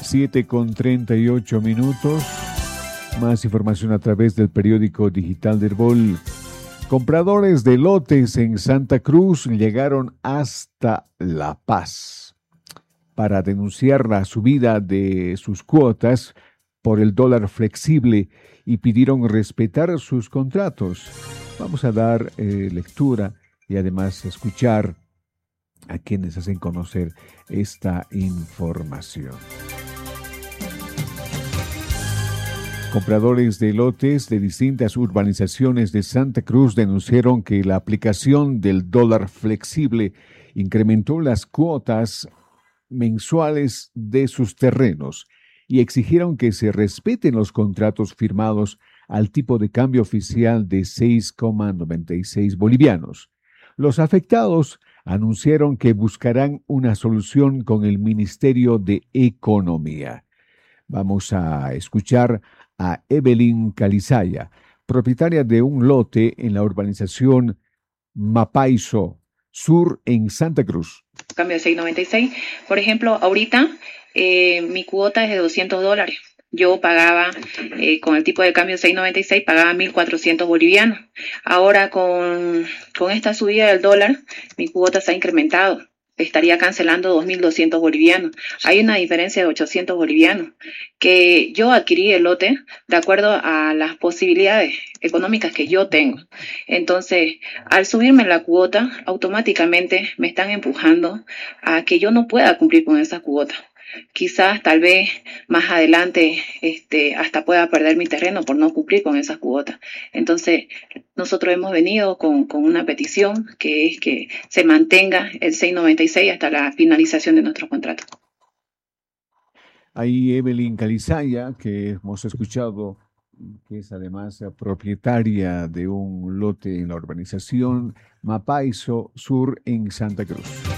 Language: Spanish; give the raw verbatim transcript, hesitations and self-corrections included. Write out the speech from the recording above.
siete con treinta y ocho minutos. Más información a través del periódico digital del Bol. Compradores de lotes en Santa Cruz llegaron hasta La Paz para denunciar la subida de sus cuotas por el dólar flexible y pidieron respetar sus contratos. Vamos a dar eh, lectura y además escuchar a quienes hacen conocer esta información. Compradores de lotes de distintas urbanizaciones de Santa Cruz denunciaron que la aplicación del dólar flexible incrementó las cuotas mensuales de sus terrenos y exigieron que se respeten los contratos firmados al tipo de cambio oficial de seis coma noventa y seis bolivianos. Los afectados anunciaron que buscarán una solución con el Ministerio de Economía. Vamos a escuchar a Evelyn Calizaya, propietaria de un lote en la urbanización Mapaiso Sur en Santa Cruz. Cambio de seis noventa y seis. Por ejemplo, ahorita eh, mi cuota es de doscientos dólares. Yo pagaba, eh, con el tipo de cambio seis noventa y seis, pagaba mil cuatrocientos bolivianos. Ahora con, con esta subida del dólar, mi cuota se ha incrementado. Estaría cancelando dos mil doscientos bolivianos. Hay una diferencia de ochocientos bolivianos, que yo adquirí el lote de acuerdo a las posibilidades económicas que yo tengo. Entonces, al subirme la cuota, automáticamente me están empujando a que yo no pueda cumplir con esa cuota. Quizás, tal vez, más adelante, este, hasta pueda perder mi terreno por no cumplir con esas cuotas. Entonces, nosotros hemos venido con, con una petición que es que se mantenga el seis noventa y seis hasta la finalización de nuestro contrato. Ahí Evelyn Calizaya, que hemos escuchado, que es además propietaria de un lote en la urbanización Mapaiso Sur en Santa Cruz.